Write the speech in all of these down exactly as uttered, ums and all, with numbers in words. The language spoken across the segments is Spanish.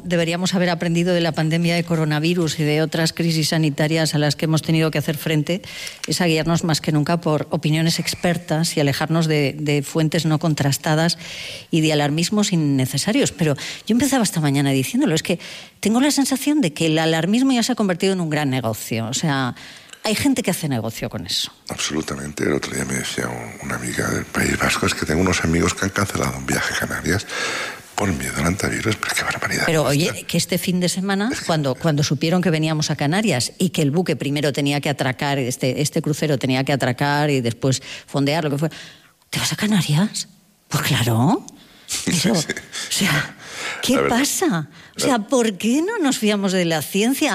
algo deberíamos haber aprendido de la pandemia de coronavirus y de otras crisis sanitarias a las que hemos tenido que hacer frente es a guiarnos más que nunca por opiniones expertas y alejarnos de, de fuentes no contrastadas y de alarmismos innecesarios. Pero yo empezaba esta mañana diciéndolo, es que tengo la sensación de que el alarmismo ya se ha convertido en un gran negocio. O sea, hay gente que hace negocio con eso. Absolutamente. El otro día me decía una amiga del País Vasco, es que tengo unos amigos que han cancelado un viaje a Canarias por miedo al antivirus, pero qué barbaridad. Pero oye, que este fin de semana, es que... cuando, cuando supieron que veníamos a Canarias y que el buque primero tenía que atracar, este, este crucero tenía que atracar y después fondear, lo que fuera, ¿te vas a Canarias? Pues claro. Pero, sí, sí. O sea, ¿qué pasa? O sea, ¿por qué no nos fiamos de la ciencia?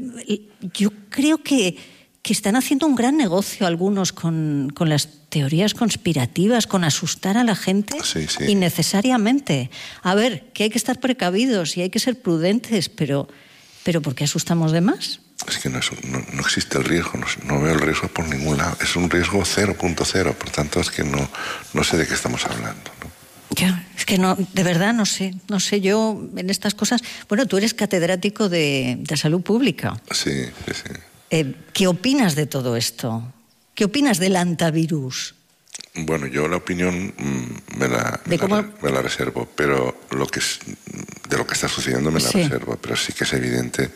Yo creo que... que están haciendo un gran negocio algunos con, con las teorías conspirativas, con asustar a la gente sí, sí. innecesariamente. A ver, que hay que estar precavidos y hay que ser prudentes, pero, pero ¿por qué asustamos de más? Es que no, es, no, no existe el riesgo, no, no veo el riesgo por ningún lado. Es un riesgo cero punto cero, por tanto es que no, no sé de qué estamos hablando, ¿no? Ya, es que no, de verdad no sé, no sé yo en estas cosas. Bueno, tú eres catedrático de, de salud pública. Sí, sí, sí. Eh, ¿Qué opinas de todo esto? ¿Qué opinas del antivirus? Bueno, yo la opinión me la, me, cómo... la, me la reservo, pero lo que es, de lo que está sucediendo me la sí. reservo, pero sí que es evidente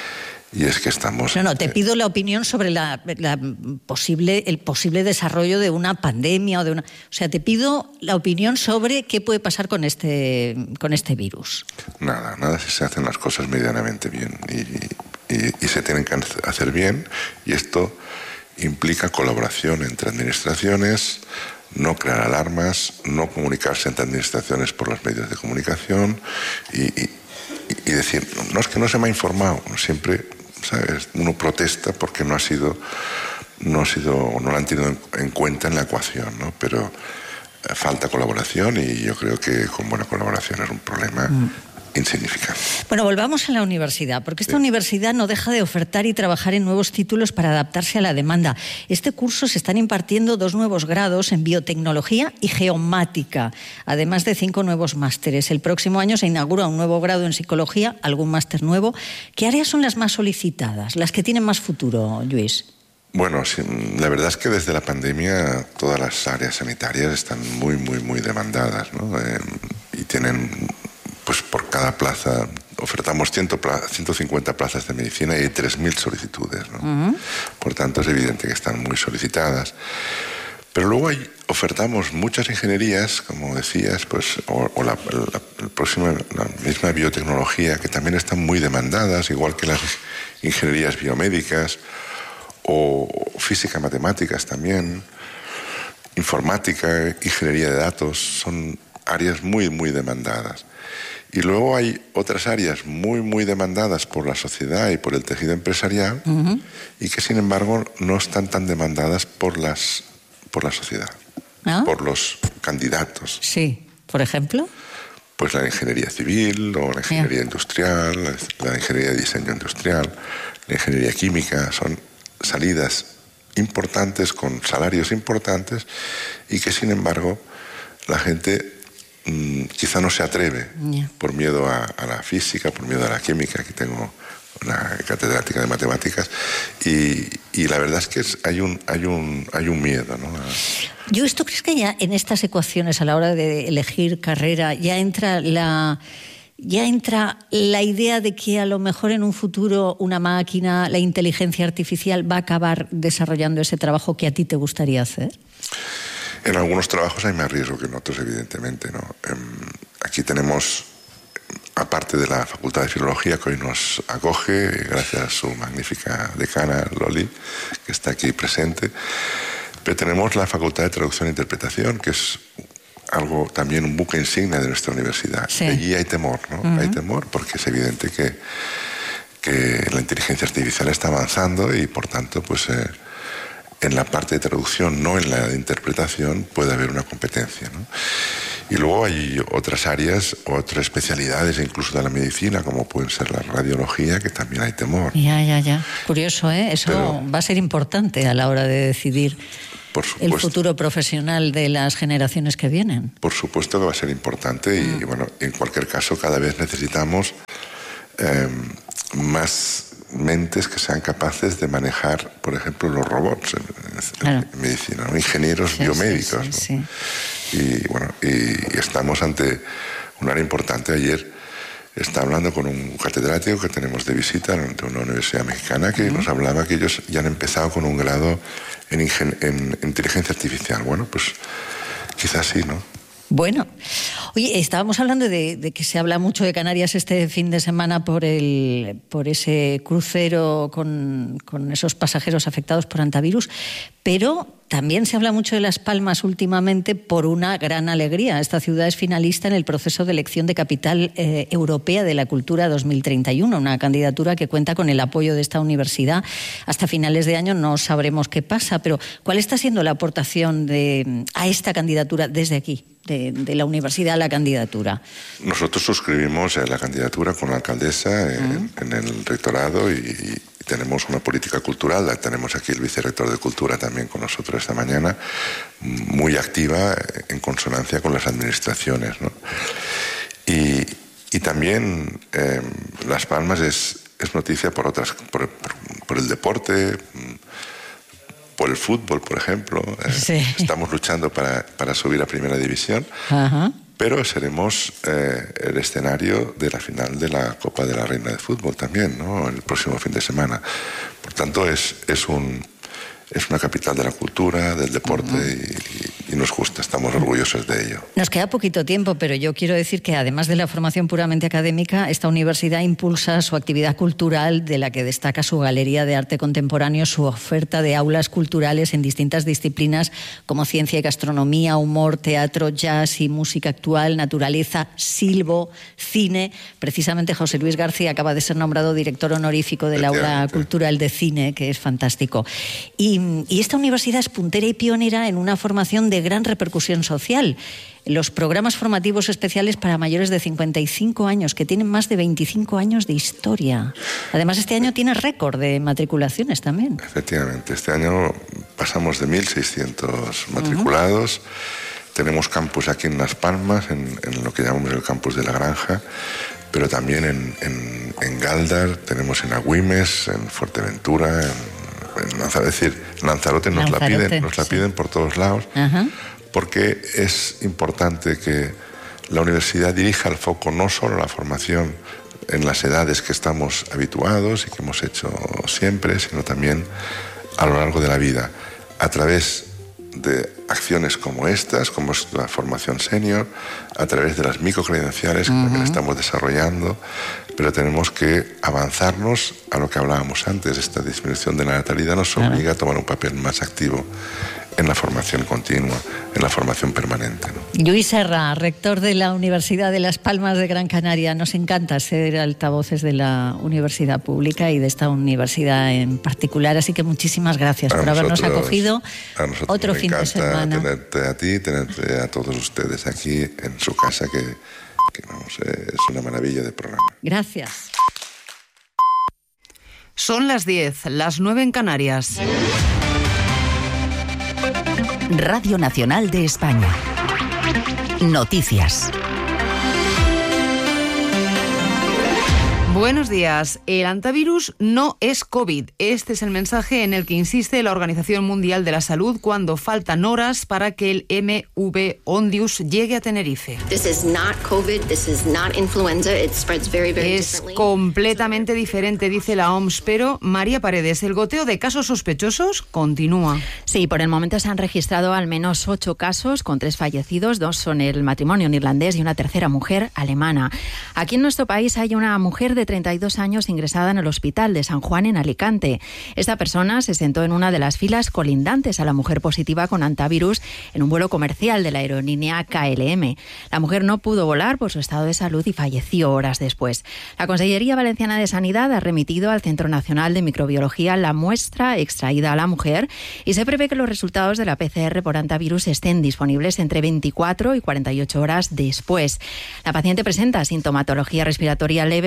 y es que estamos... No, no, te pido la opinión sobre la, la posible, el posible desarrollo de una pandemia o de una... O sea, te pido la opinión sobre qué puede pasar con este, con este virus. Nada, nada si se hacen las cosas medianamente bien y... Y, y se tienen que hacer bien, y esto implica colaboración entre administraciones, no crear alarmas, no comunicarse entre administraciones por los medios de comunicación y, y, y decir, no es que no se me ha informado, siempre, ¿sabes? Uno protesta porque no ha sido, no ha sido, no lo han tenido en, en cuenta en la ecuación, ¿no? Pero falta colaboración y yo creo que con buena colaboración es un problema mm. insignificante. Bueno, volvamos a la universidad, porque esta sí. universidad no deja de ofertar y trabajar en nuevos títulos para adaptarse a la demanda. Este curso se están impartiendo dos nuevos grados en biotecnología y geomática, además de cinco nuevos másteres. El próximo año se inaugura un nuevo grado en psicología, algún máster nuevo. ¿Qué áreas son las más solicitadas, las que tienen más futuro, Lluís? Bueno, sí, la verdad es que desde la pandemia todas las áreas sanitarias están muy, muy, muy demandadas, ¿no? Eh, y tienen... Pues por cada plaza ofertamos ciento cincuenta plazas de medicina y hay tres mil solicitudes, ¿no? Uh-huh. Por tanto, es evidente que están muy solicitadas. Pero luego hay, ofertamos muchas ingenierías, como decías, pues, o, o la, la, la, próxima, la misma biotecnología, que también están muy demandadas, igual que las ingenierías biomédicas, o física, matemáticas también, informática, ingeniería de datos, son áreas muy, muy demandadas. Y luego hay otras áreas muy, muy demandadas por la sociedad y por el tejido empresarial uh-huh. y que, sin embargo, no están tan demandadas por, las, por la sociedad, ¿ah? Por los candidatos. Sí, ¿por ejemplo? Pues la ingeniería civil o la ingeniería yeah. industrial, la, la ingeniería de diseño industrial, la ingeniería química, son salidas importantes con salarios importantes y que, sin embargo, la gente... quizá no se atreve yeah. por miedo a, a la física, por miedo a la química. Aquí tengo una catedrática de matemáticas y, y la verdad es que es, hay, un, hay, un, hay un miedo, ¿no? Yo esto crees que ya en estas ecuaciones a la hora de elegir carrera ya entra la... ya entra la idea de que a lo mejor en un futuro una máquina, la inteligencia artificial, va a acabar desarrollando ese trabajo que a ti te gustaría hacer? En algunos trabajos hay más riesgo que en otros, evidentemente, ¿no? Aquí tenemos, aparte de la Facultad de Filología, que hoy nos acoge, gracias a su magnífica decana, Loli, que está aquí presente, pero tenemos la Facultad de Traducción e Interpretación, que es algo también un buque insignia de nuestra universidad. Sí. Allí hay temor, ¿no? Uh-huh. Hay temor porque es evidente que, que la inteligencia artificial está avanzando y, por tanto, pues... Eh, en la parte de traducción, no en la de interpretación, puede haber una competencia, ¿no? Y luego hay otras áreas, otras especialidades, incluso de la medicina, como pueden ser la radiología, que también hay temor. Ya, ya, ya. Curioso, ¿eh? Eso Pero, va a ser importante a la hora de decidir por supuesto, el futuro profesional de las generaciones que vienen. Por supuesto que va a ser importante y, mm. bueno, en cualquier caso, cada vez necesitamos eh, más mentes que sean capaces de manejar, por ejemplo, los robots en, claro. en medicina, ¿no? Ingenieros sí, biomédicos. Sí, sí, ¿no? sí. Y bueno, y, y estamos ante un área importante. Ayer está hablando con un catedrático que tenemos de visita de una universidad mexicana que uh-huh. nos hablaba que ellos ya han empezado con un grado en, ingen- en inteligencia artificial. Bueno, pues quizás sí, ¿no? Bueno, oye, estábamos hablando de, de que se habla mucho de Canarias este fin de semana por el por ese crucero con, con esos pasajeros afectados por hantavirus, pero también se habla mucho de Las Palmas últimamente por una gran alegría. Esta ciudad es finalista en el proceso de elección de capital eh, europea de la cultura dos mil treinta y uno, una candidatura que cuenta con el apoyo de esta universidad. Hasta finales de año no sabremos qué pasa, pero ¿cuál está siendo la aportación de, a esta candidatura desde aquí? De, de la universidad a la candidatura. Nosotros suscribimos la candidatura con la alcaldesa en, uh-huh. en el rectorado y, y tenemos una política cultural. La tenemos aquí el vicerrector de Cultura también con nosotros esta mañana, muy activa en consonancia con las administraciones, ¿no? Y, y también eh, Las Palmas es, es noticia por otras, por, por, por el deporte, por el fútbol, por ejemplo. Sí. Eh, estamos luchando para, para subir a Primera División, uh-huh. pero seremos eh, el escenario de la final de la Copa de la Reina de Fútbol también, ¿no? El próximo fin de semana. Por tanto, es, es, un, es una capital de la cultura, del deporte, uh-huh. y, y nos gusta, estamos orgullosos de ello. Nos queda poquito tiempo, pero yo quiero decir que además de la formación puramente académica, esta universidad impulsa su actividad cultural, de la que destaca su galería de arte contemporáneo, su oferta de aulas culturales en distintas disciplinas como ciencia y gastronomía, humor, teatro, jazz y música actual, naturaleza, silbo, cine. Precisamente José Luis García acaba de ser nombrado director honorífico del aula cultural de cine, que es fantástico. Y, y esta universidad es puntera y pionera en una formación de gran repercusión social. Los programas formativos especiales para mayores de cincuenta y cinco años, que tienen más de veinticinco años de historia. Además, este año tiene récord de matriculaciones también. Efectivamente, este año pasamos de mil seiscientos matriculados. Uh-huh. Tenemos campus aquí en Las Palmas, en, en lo que llamamos el campus de la Granja, pero también en, en, en Galdar, tenemos en Agüimes, en Fuerteventura, en En Lanzarote, es decir, Lanzarote nos Lanzarote, la piden, nos la sí. piden por todos lados, uh-huh. porque es importante que la universidad dirija el foco no solo a la formación en las edades que estamos habituados y que hemos hecho siempre, sino también a lo largo de la vida, a través de acciones como estas, como es la formación senior, a través de las microcredenciales que uh-huh. también estamos desarrollando, pero tenemos que avanzarnos a lo que hablábamos antes. Esta disminución de la natalidad nos obliga claro. a tomar un papel más activo en la formación continua, en la formación permanente, ¿no? Lluís Serra, rector de la Universidad de Las Palmas de Gran Canaria. Nos encanta ser altavoces de la universidad pública y de esta universidad en particular, así que muchísimas gracias a por nosotros, habernos acogido. A nosotros otro me fin de semana. Tenerte a ti, tenerte a todos ustedes aquí en su casa, que, que vamos, es una maravilla de programa. Gracias. Son las diez, las nueve en Canarias. Radio Nacional de España. Noticias. Buenos días. El hantavirus no es COVID. Este es el mensaje en el que insiste la Organización Mundial de la Salud cuando faltan horas para que el M V Ondius llegue a Tenerife. This is not COVID, this is not influenza. It spreads very, very es completamente diferente, dice la O M S, pero María Paredes, el goteo de casos sospechosos continúa. Sí, por el momento se han registrado al menos ocho casos con tres fallecidos. Dos son el matrimonio neerlandés y una tercera mujer alemana. Aquí en nuestro país hay una mujer de treinta y dos años ingresada en el hospital de San Juan en Alicante. Esta persona se sentó en una de las filas colindantes a la mujer positiva con hantavirus en un vuelo comercial de la aerolínea K L M. La mujer no pudo volar por su estado de salud y falleció horas después. La Consellería Valenciana de Sanidad ha remitido al Centro Nacional de Microbiología la muestra extraída a la mujer y se prevé que los resultados de la P C R por hantavirus estén disponibles entre veinticuatro y cuarenta y ocho horas después. La paciente presenta sintomatología respiratoria leve, principalmente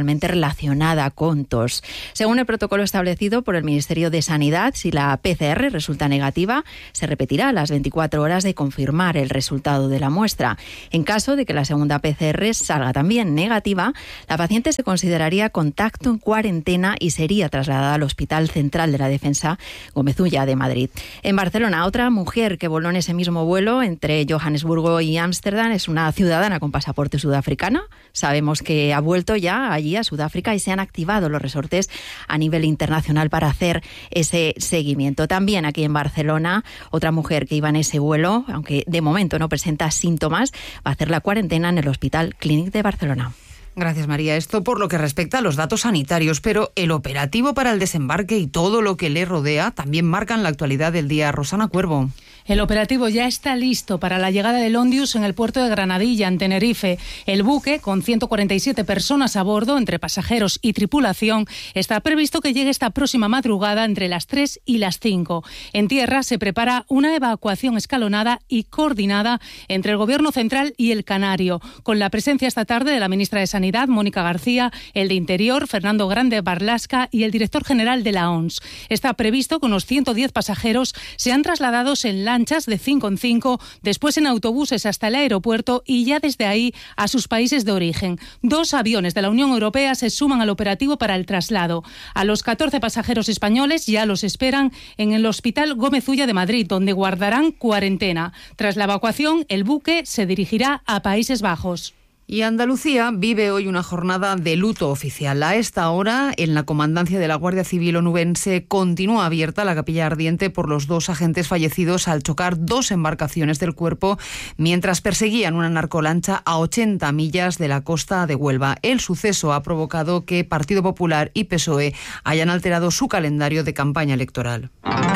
probablemente relacionada con tos. Según el protocolo establecido por el Ministerio de Sanidad, si la P C R resulta negativa, se repetirá a las veinticuatro horas de confirmar el resultado de la muestra. En caso de que la segunda P C R salga también negativa, la paciente se consideraría contacto en cuarentena y sería trasladada al Hospital Central de la Defensa Gómez Ulla de Madrid. En Barcelona, otra mujer que voló en ese mismo vuelo entre Johannesburgo y Ámsterdam es una ciudadana con pasaporte sudafricano. Sabemos que ha vuelto ya allí a Sudáfrica y se han activado los resortes a nivel internacional para hacer ese seguimiento. También aquí en Barcelona, otra mujer que iba en ese vuelo, aunque de momento no presenta síntomas, va a hacer la cuarentena en el Hospital Clínic de Barcelona. Gracias, María. Esto por lo que respecta a los datos sanitarios, pero el operativo para el desembarque y todo lo que le rodea también marcan la actualidad del día. Rosana Cuervo. El operativo ya está listo para la llegada del Ondius en el puerto de Granadilla, en Tenerife. El buque, con ciento cuarenta y siete personas a bordo, entre pasajeros y tripulación, está previsto que llegue esta próxima madrugada entre las tres y las cinco. En tierra se prepara una evacuación escalonada y coordinada entre el Gobierno central y el Canario, con la presencia esta tarde de la ministra de Sanidad, Mónica García, el de Interior, Fernando Grande Barlasca, y el director general de la O M S. Está previsto que unos ciento diez pasajeros sean trasladados en lanchas de cinco en cinco, después en autobuses hasta el aeropuerto y ya desde ahí a sus países de origen. Dos aviones de la Unión Europea se suman al operativo para el traslado. A los catorce pasajeros españoles ya los esperan en el Hospital Gómez Ulla de Madrid, donde guardarán cuarentena. Tras la evacuación, el buque se dirigirá a Países Bajos. Y Andalucía vive hoy una jornada de luto oficial. A esta hora, en la comandancia de la Guardia Civil onubense, continúa abierta la capilla ardiente por los dos agentes fallecidos al chocar dos embarcaciones del Cuerpo mientras perseguían una narcolancha a ochenta millas de la costa de Huelva. El suceso ha provocado que Partido Popular y P S O E hayan alterado su calendario de campaña electoral.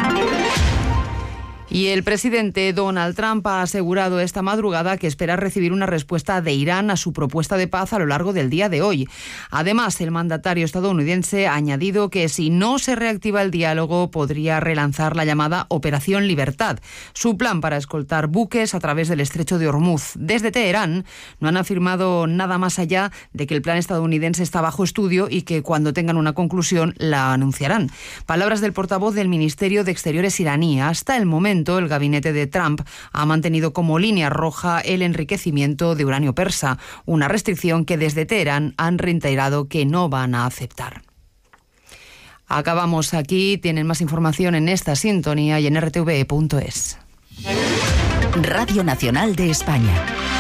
Y el presidente Donald Trump ha asegurado esta madrugada que espera recibir una respuesta de Irán a su propuesta de paz a lo largo del día de hoy. Además, el mandatario estadounidense ha añadido que si no se reactiva el diálogo podría relanzar la llamada Operación Libertad, su plan para escoltar buques a través del estrecho de Hormuz. Desde Teherán no han afirmado nada más allá de que el plan estadounidense está bajo estudio y que cuando tengan una conclusión la anunciarán. Palabras del portavoz del Ministerio de Exteriores iraní. Hasta el momento, el gabinete de Trump ha mantenido como línea roja el enriquecimiento de uranio persa, una restricción que desde Teherán han reiterado que no van a aceptar. Acabamos aquí. Tienen más información en esta sintonía y en r t v punto es. Radio Nacional de España.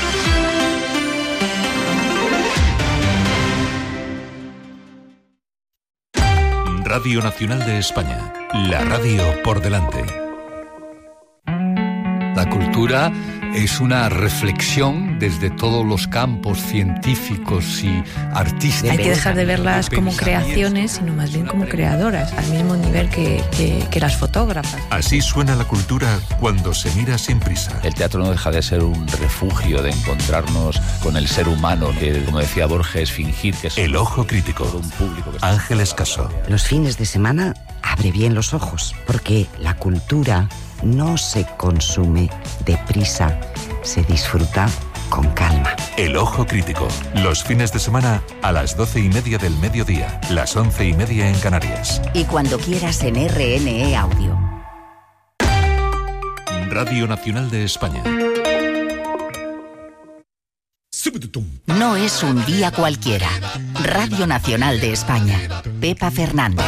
Radio Nacional de España. La radio por delante. La cultura es una reflexión desde todos los campos científicos y artísticos. Hay que dejar de verlas como creaciones, sino más bien como creadoras, al mismo nivel que, que, que las fotógrafas. Así suena la cultura cuando se mira sin prisa. El teatro no deja de ser un refugio de encontrarnos con el ser humano, que, como decía Borges, fingir que es El Ojo Crítico. Un público que Ángeles Caso. Los fines de semana abre bien los ojos, porque la cultura no se consume deprisa, se disfruta con calma. El Ojo Crítico. Los fines de semana a las doce y media del mediodía, las once y media en Canarias. Y cuando quieras en R N E Audio. Radio Nacional de España. No es un día cualquiera. Radio Nacional de España. Pepa Fernández.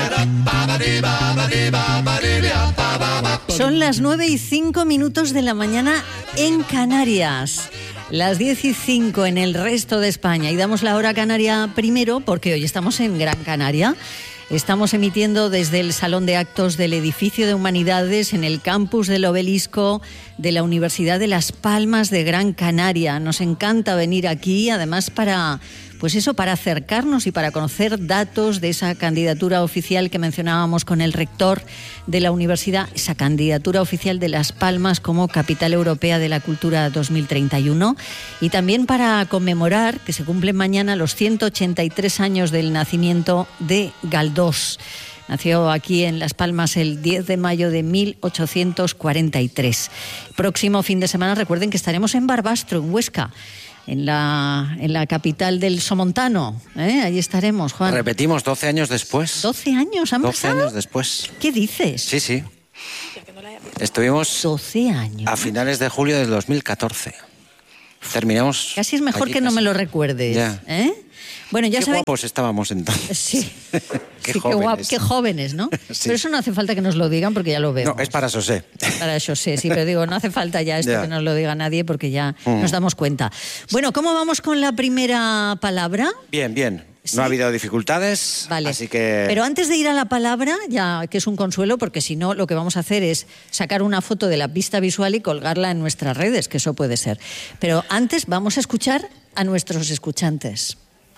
Son las nueve y cinco minutos de la mañana en Canarias. Las diez y cinco en el resto de España. Y damos la hora canaria primero porque hoy estamos en Gran Canaria. Estamos emitiendo desde el Salón de Actos del Edificio de Humanidades en el campus del Obelisco de la Universidad de Las Palmas de Gran Canaria. Nos encanta venir aquí, además para, pues eso, para acercarnos y para conocer datos de esa candidatura oficial que mencionábamos con el rector de la universidad, esa candidatura oficial de Las Palmas como Capital Europea de la Cultura dos mil treinta y uno, y también para conmemorar que se cumplen mañana los ciento ochenta y tres años del nacimiento de Galdós. Nació aquí en Las Palmas el diez de mayo de mil ochocientos cuarenta y tres. Próximo fin de semana, recuerden que estaremos en Barbastro, en Huesca. en la, en la capital del Somontano. ¿eh? Ahí estaremos, Juan. Repetimos, doce años después. ¿doce años han doce pasado? años después. ¿Qué dices? Sí, sí. Estuvimos doce años. A finales de julio del dos mil catorce. Terminamos. Casi es mejor aquí, que casi. no me lo recuerdes. Ya. ¿eh? Bueno, ya qué saben... guapos estábamos entonces. Sí. qué, sí, jóvenes. Qué, guap, qué jóvenes, ¿no? Sí. Pero eso no hace falta que nos lo digan porque ya lo vemos. No, es para José. Para José, sí, pero digo, no hace falta ya esto Ya. que nos lo diga nadie porque ya Mm. nos damos cuenta. Bueno, ¿cómo vamos con la primera palabra? Bien, bien. ¿Sí? No ha habido dificultades, Vale. así que... Pero antes de ir a la palabra, ya que es un consuelo, porque si no, lo que vamos a hacer es sacar una foto de la pista visual y colgarla en nuestras redes, que eso puede ser. Pero antes vamos a escuchar a nuestros escuchantes.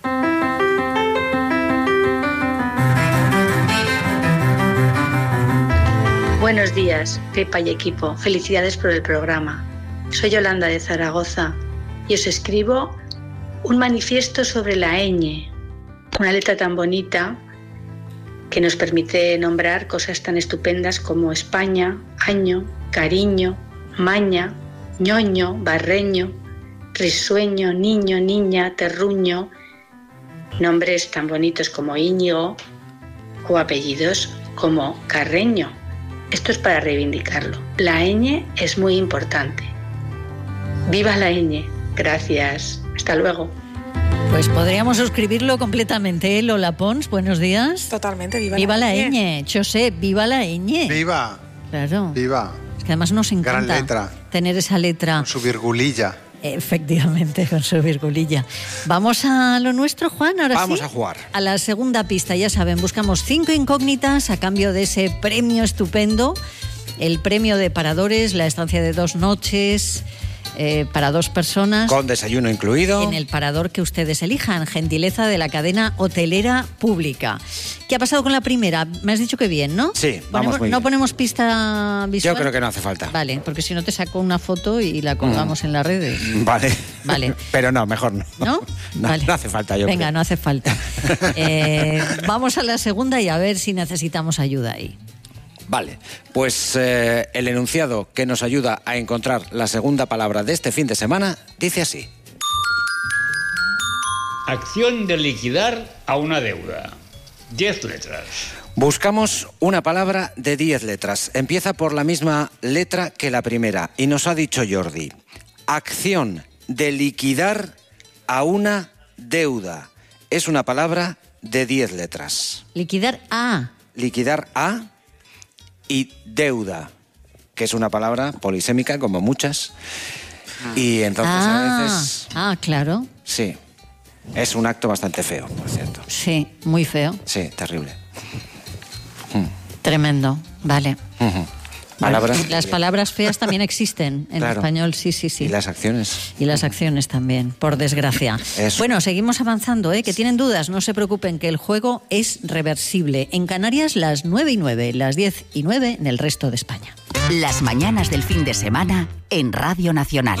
Buenos días, Pepa y equipo. Felicidades por el programa. Soy Yolanda de Zaragoza y os escribo un manifiesto sobre la ñ, una letra tan bonita que nos permite nombrar cosas tan estupendas como España, año, cariño, maña, ñoño, barreño, risueño, niño, niña, terruño, nombres tan bonitos como Íñigo o apellidos como Carreño. Esto es para reivindicarlo. La ñ es muy importante. ¡Viva la ñ! Gracias. Hasta luego. Pues podríamos suscribirlo completamente, ¿eh? Lola Pons, buenos días. Totalmente, viva, Viva la ñ. ñ. José, viva la ñ. Viva. Claro. Viva. Es que además nos encanta Gran letra. tener esa letra. Con su virgulilla. Efectivamente, con su virgulilla. Vamos a lo nuestro, Juan, ahora Vamos sí. a jugar. A la segunda pista, ya saben, buscamos cinco incógnitas a cambio de ese premio estupendo, el premio de Paradores, la estancia de dos noches eh, para dos personas. Con desayuno incluido. En el parador que ustedes elijan, gentileza de la cadena hotelera pública. ¿Qué ha pasado con la primera? Me has dicho que bien, ¿no? Sí, vamos Ponemos- muy ¿No bien. ponemos pista visual? Yo creo que no hace falta. Vale, porque si no te saco una foto y la colgamos en las redes. Vale. Vale. Pero no, mejor no. ¿No? No, Vale. no hace falta, yo Venga, creo. no hace falta. Eh, vamos a la segunda y a ver si necesitamos ayuda ahí. Vale, pues eh, el enunciado que nos ayuda a encontrar la segunda palabra de este fin de semana dice así. Acción de liquidar a una deuda. Diez letras. Buscamos una palabra de diez letras. Empieza por la misma letra que la primera. Y nos ha dicho Jordi. Acción de liquidar a una deuda. Es una palabra de diez letras. Liquidar A. Liquidar a y deuda, que es una palabra polisémica como muchas. Y entonces ah, a veces... ah, claro. Sí. Es un acto bastante feo, por cierto. Sí, muy feo. Sí, terrible. Tremendo. Vale. Ujú. Palabras. Las palabras feas también existen en Claro. español, sí, sí, sí. Y las acciones. Y las acciones también, por desgracia. Eso. Bueno, seguimos avanzando, ¿eh? Que tienen dudas, no se preocupen, que el juego es reversible. En Canarias, las nueve y nueve, las diez y nueve en el resto de España. Las mañanas del fin de semana en Radio Nacional.